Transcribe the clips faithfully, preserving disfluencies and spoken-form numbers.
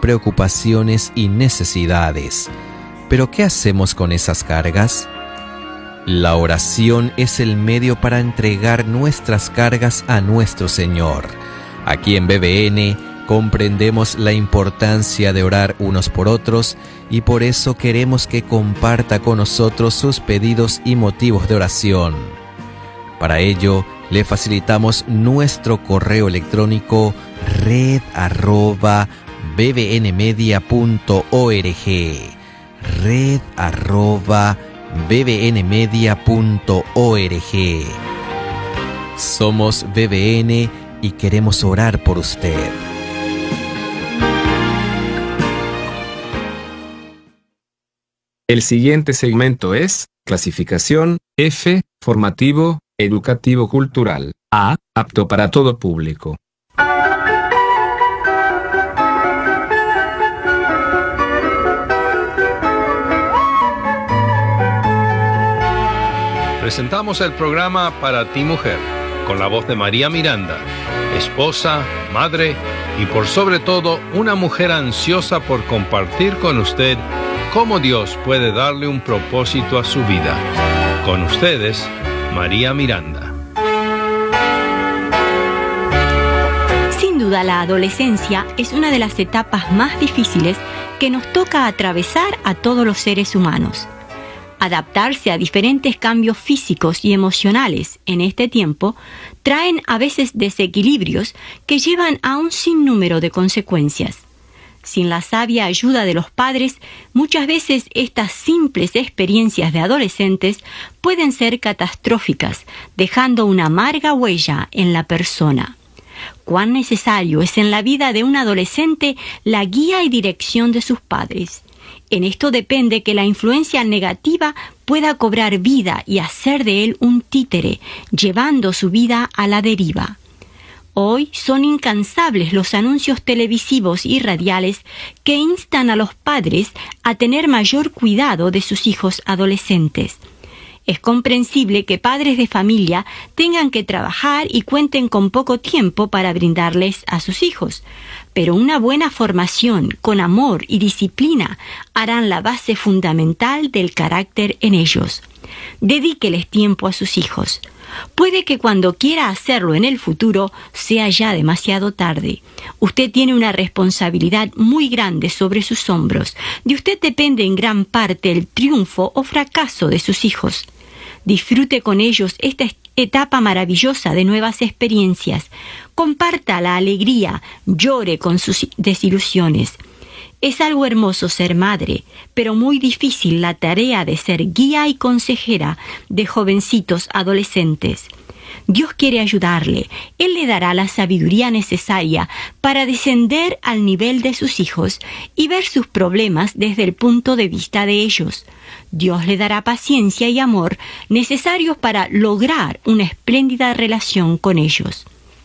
preocupaciones y necesidades. ¿Pero qué hacemos con esas cargas? La oración es el medio para entregar nuestras cargas a nuestro Señor. Aquí en B B N comprendemos la importancia de orar unos por otros y por eso queremos que comparta con nosotros sus pedidos y motivos de oración. Para ello, le facilitamos nuestro correo electrónico red arroba bbnmedia.org red arroba bbnmedia.org. Somos B B N y queremos orar por usted. El siguiente segmento es clasificación F, formativo, educativo cultural. A, apto para todo público. Presentamos el programa Para ti Mujer, con la voz de María Miranda, esposa, madre y por sobre todo una mujer ansiosa por compartir con usted cómo Dios puede darle un propósito a su vida. Con ustedes, María Miranda. Sin duda, la adolescencia es una de las etapas más difíciles que nos toca atravesar a todos los seres humanos. Adaptarse a diferentes cambios físicos y emocionales en este tiempo traen a veces desequilibrios que llevan a un sinnúmero de consecuencias. Sin la sabia ayuda de los padres, muchas veces estas simples experiencias de adolescentes pueden ser catastróficas, dejando una amarga huella en la persona. Cuán necesario es en la vida de un adolescente la guía y dirección de sus padres. En esto depende que la influencia negativa pueda cobrar vida y hacer de él un títere, llevando su vida a la deriva. Hoy son incansables los anuncios televisivos y radiales que instan a los padres a tener mayor cuidado de sus hijos adolescentes. Es comprensible que padres de familia tengan que trabajar y cuenten con poco tiempo para brindarles a sus hijos, pero una buena formación con amor y disciplina harán la base fundamental del carácter en ellos. Dedíqueles tiempo a sus hijos. Puede que cuando quiera hacerlo en el futuro sea ya demasiado tarde. Usted tiene una responsabilidad muy grande sobre sus hombros. De usted depende en gran parte el triunfo o fracaso de sus hijos. Disfrute con ellos esta etapa maravillosa de nuevas experiencias. Comparta la alegría, llore con sus desilusiones. Es algo hermoso ser madre, pero muy difícil la tarea de ser guía y consejera de jovencitos adolescentes. Dios quiere ayudarle. Él le dará la sabiduría necesaria para descender al nivel de sus hijos y ver sus problemas desde el punto de vista de ellos. Dios le dará paciencia y amor necesarios para lograr una espléndida relación con ellos.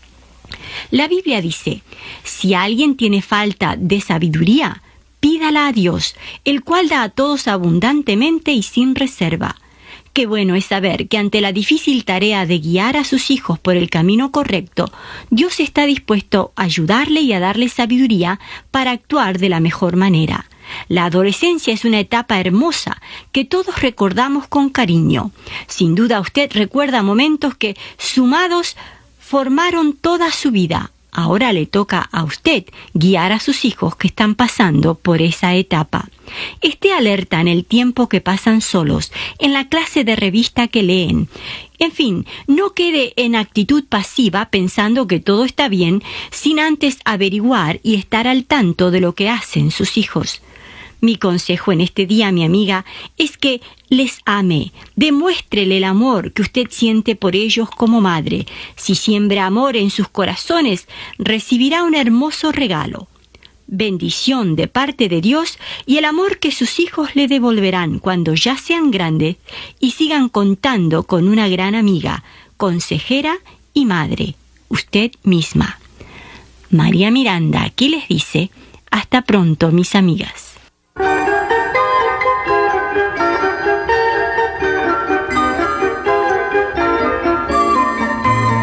La Biblia dice, si alguien tiene falta de sabiduría, pídala a Dios, el cual da a todos abundantemente y sin reserva. Qué bueno es saber que ante la difícil tarea de guiar a sus hijos por el camino correcto, Dios está dispuesto a ayudarle y a darle sabiduría para actuar de la mejor manera. La adolescencia es una etapa hermosa que todos recordamos con cariño. Sin duda usted recuerda momentos que, sumados, formaron toda su vida. Ahora le toca a usted guiar a sus hijos que están pasando por esa etapa. Esté alerta en el tiempo que pasan solos, en la clase de revista que leen. En fin, no quede en actitud pasiva pensando que todo está bien sin antes averiguar y estar al tanto de lo que hacen sus hijos. Mi consejo en este día, mi amiga, es que les ame, demuéstrele el amor que usted siente por ellos como madre. Si siembra amor en sus corazones, recibirá un hermoso regalo. Bendición de parte de Dios y el amor que sus hijos le devolverán cuando ya sean grandes y sigan contando con una gran amiga, consejera y madre, usted misma. María Miranda aquí les dice, hasta pronto, mis amigas.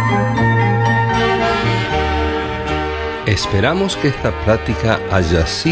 Esperamos que esta plática haya sido